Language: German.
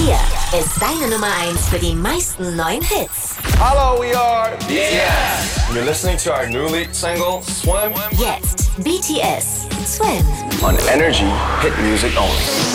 Hier ist deine Nummer 1 für die meisten neuen Hits. Hello, we are BTS. You're listening to our new lead single, Swim, Jetzt BTS Swim. on Energy Hit Music Only.